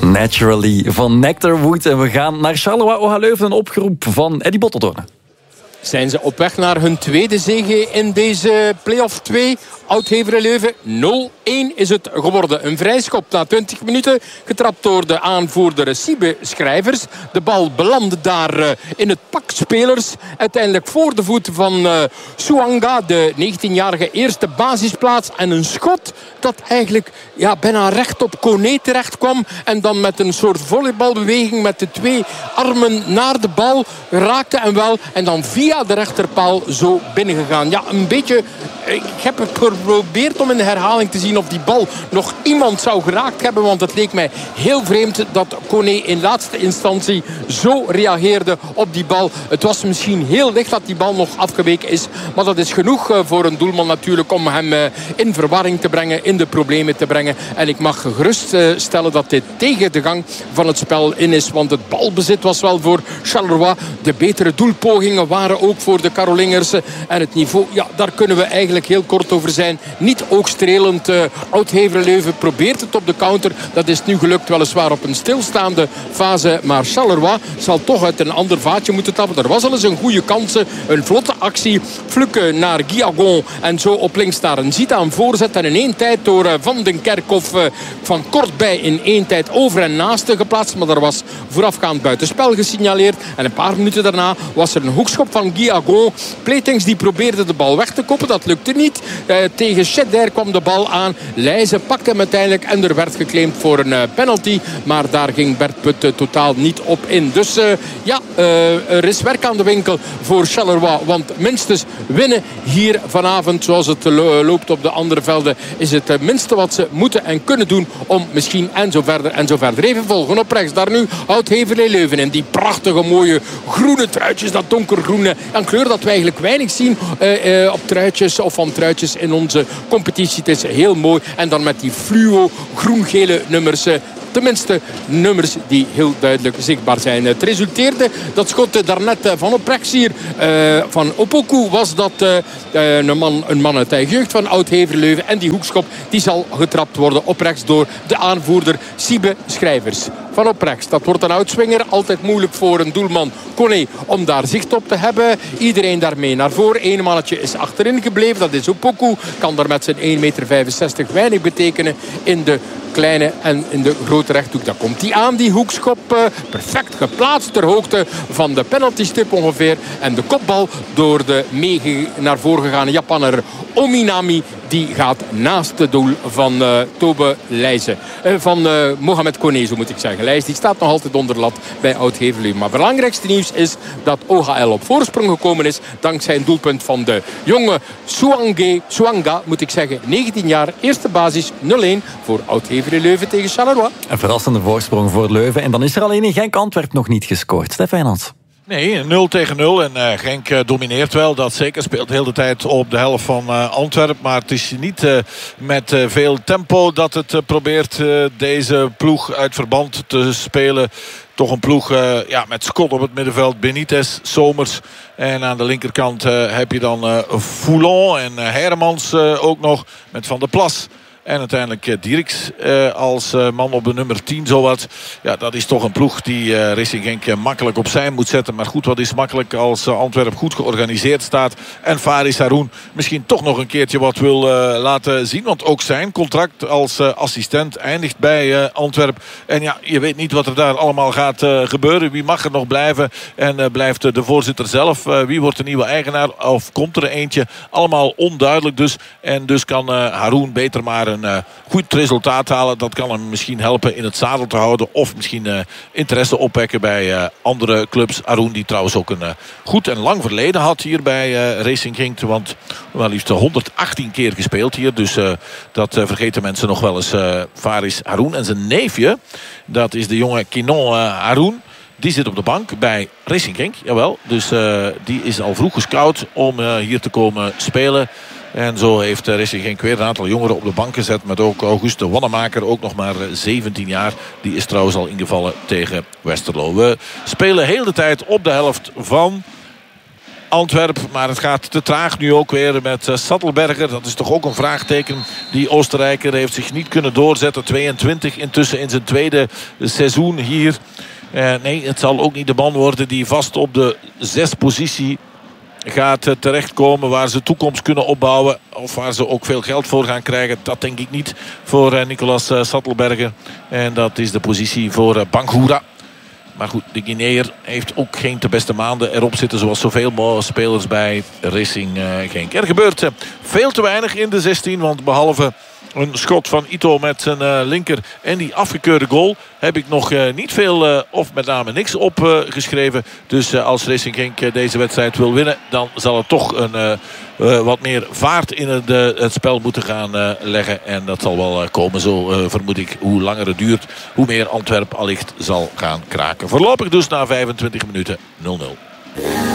Naturally van Nectarwood. En we gaan naar Charleroi OH Leuven, een oproep van Eddie Botteldoorn. Zijn ze op weg naar hun tweede zege in deze play-off 2. Oud-Heveren Leuven 0-1 is het geworden. Een vrijschop na 20 minuten. Getrapt door de aanvoerder Siebe Schrijvers. De bal belandde daar in het pak spelers. Uiteindelijk voor de voet van Suanga. De 19-jarige eerste basisplaats. En een schot dat eigenlijk bijna recht op Koné terecht kwam. En dan met een soort volleybalbeweging met de twee armen naar de bal raakte en wel. En dan via de rechterpaal zo binnengegaan. Ja, een beetje... Ik heb het geprobeerd om in de herhaling te zien of die bal nog iemand zou geraakt hebben. Want het leek mij heel vreemd dat Koné in laatste instantie zo reageerde op die bal. Het was misschien heel licht dat die bal nog afgeweken is. Maar dat is genoeg voor een doelman natuurlijk om hem in verwarring te brengen. In de problemen te brengen. En ik mag gerust stellen dat dit tegen de gang van het spel in is. Want het balbezit was wel voor Charleroi. De betere doelpogingen waren ook voor de Carolingers. En het niveau, daar kunnen we eigenlijk heel kort over zijn. Niet oogstrelend. Oud-Heveren Leuven probeert het op de counter. Dat is nu gelukt, weliswaar op een stilstaande fase. Maar Charleroi zal toch uit een ander vaatje moeten tappen. Er was al eens een goede kans. Een vlotte actie. Flukken naar Guillagon. En zo op links naar een Zita aan voorzet. En in één tijd door Van den Kerkhoff van kortbij in één tijd over en naast geplaatst. Maar er was voorafgaand buitenspel gesignaleerd. En een paar minuten daarna was er een hoekschop van Guillagon. Pletings die probeerde de bal weg te koppen. Dat lukte niet. Tegen Cheder kwam de bal aan. Leijzen pakte hem uiteindelijk en er werd geclaimd voor een penalty. Maar daar ging Bert Put totaal niet op in. Dus er is werk aan de winkel voor Charleroi. Want minstens winnen hier vanavond, zoals het loopt op de andere velden, is het minste wat ze moeten en kunnen doen om misschien en zo verder en zo verder. Even volgen op rechts. Daar nu Oud-Heveren Leuven in die prachtige mooie groene truitjes. Dat donkergroene. Een kleur dat we eigenlijk weinig zien op truitjes of van truitjes in onze competitie. Het is heel mooi. En dan met die fluo groen-gele nummers. Tenminste, nummers die heel duidelijk zichtbaar zijn. Het resulteerde, dat schot daarnet van Oprechts hier van Opoku was dat een man uit de jeugd van Oud-Heveren Leuven. En die hoekschop die zal getrapt worden Oprechts door de aanvoerder Siebe Schrijvers. Van Oprechts, dat wordt een oudswinger. Altijd moeilijk voor een doelman Koné om daar zicht op te hebben. Iedereen daarmee naar voren. Eén mannetje is achterin gebleven. Dat is Opoku. Kan daar met zijn 1,65 meter weinig betekenen in de kleine en in de grote rechthoek. Dan komt hij aan, die hoekschop. Perfect geplaatst ter hoogte van de penaltystip ongeveer. En de kopbal door de naar voren gegaane Japanner Ominami. Die gaat naast het doel van Tobe Leijzen. Van Mohamed Koné, zo moet ik zeggen. Leijzen die staat nog altijd onder lat bij Oud-Heveren Leuven. Maar het belangrijkste nieuws is dat OHL op voorsprong gekomen is. Dankzij een doelpunt van de jonge Suanga, moet ik zeggen. 19 jaar, eerste basis, 0-1 voor Oud-Heveren Leuven tegen Charleroi. Een verrassende voorsprong voor Leuven. En dan is er alleen in Genk-Antwerp nog niet gescoord. Stef Wijnands. Nee, 0-0 en Genk domineert wel. Dat zeker, speelt de hele tijd op de helft van Antwerpen. Maar het is niet met veel tempo dat het probeert deze ploeg uit verband te spelen. Toch een ploeg met Scott op het middenveld, Benitez, Somers. En aan de linkerkant heb je dan Foulon en Hermans ook nog met Van der Plas. En uiteindelijk Dierks als man op de nummer 10 zowat. Ja, dat is toch een ploeg die Racing Genk makkelijk opzij moet zetten. Maar goed, wat is makkelijk als Antwerpen goed georganiseerd staat. En Faris Haroun misschien toch nog een keertje wat wil laten zien. Want ook zijn contract als assistent eindigt bij Antwerpen. En ja, je weet niet wat er daar allemaal gaat gebeuren. Wie mag er nog blijven? En blijft de voorzitter zelf? Wie wordt de nieuwe eigenaar? Of komt er eentje? Allemaal onduidelijk dus. En dus kan Haroun beter maar een goed resultaat halen. Dat kan hem misschien helpen in het zadel te houden. Of misschien interesse opwekken bij andere clubs. Haroun die trouwens ook een goed en lang verleden had hier bij Racing Genk. Want wel liefst 118 keer gespeeld hier. Dus dat vergeten mensen nog wel eens. Faris Haroun en zijn neefje. Dat is de jonge Kinon Haroun. Die zit op de bank bij Racing Genk. Jawel. Dus die is al vroeg gescout om hier te komen spelen. En zo heeft Racing Genk weer een aantal jongeren op de bank gezet. Met ook Auguste Wannemaker, ook nog maar 17 jaar. Die is trouwens al ingevallen tegen Westerlo. We spelen heel de tijd op de helft van Antwerpen. Maar het gaat te traag nu ook weer met Sattelberger. Dat is toch ook een vraagteken. Die Oostenrijker heeft zich niet kunnen doorzetten. 22 intussen in zijn tweede seizoen hier. Nee, het zal ook niet de man worden die vast op de 6 positie gaat terechtkomen, waar ze toekomst kunnen opbouwen of waar ze ook veel geld voor gaan krijgen. Dat denk ik niet voor Nicolas Sattelberger. En dat is de positie voor Bangura. Maar goed, de Guineër heeft ook geen te beste maanden erop zitten, zoals zoveel spelers bij Racing Genk. Er gebeurt veel te weinig in de 16, want behalve een schot van Ito met zijn linker en die afgekeurde goal heb ik nog niet veel of met name niks opgeschreven. Dus als Racing Genk deze wedstrijd wil winnen, dan zal het toch een wat meer vaart in het spel moeten gaan leggen. En dat zal wel komen, zo vermoed ik. Hoe langer het duurt, hoe meer Antwerpen allicht zal gaan kraken. Voorlopig dus na 25 minuten 0-0.